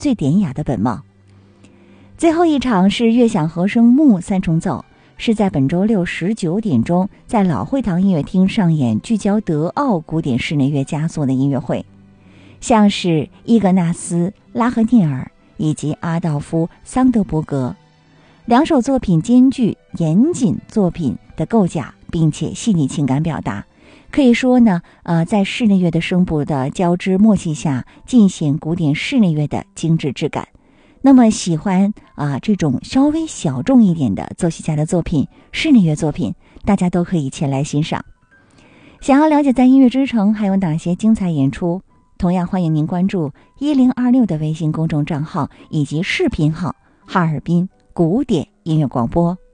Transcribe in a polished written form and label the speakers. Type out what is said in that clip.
Speaker 1: 最典雅的本貌。最后一场是乐享和声木三重奏，是在本周六19点钟在老会堂音乐厅上演聚焦德奥古典室内乐佳作的音乐会，像是伊格纳斯·拉赫涅尔以及阿道夫·桑德伯格两首作品兼具严谨作品的构架，并且细腻情感表达，可以说呢，在室内乐的声部的交织默契下，尽显古典室内乐的精致质感。那么喜欢这种稍微小众一点的作曲家的作品，室内乐作品，大家都可以前来欣赏。想要了解在音乐之城还有哪些精彩演出，同样欢迎您关注1026的微信公众账号以及视频号哈尔滨古典音乐广播。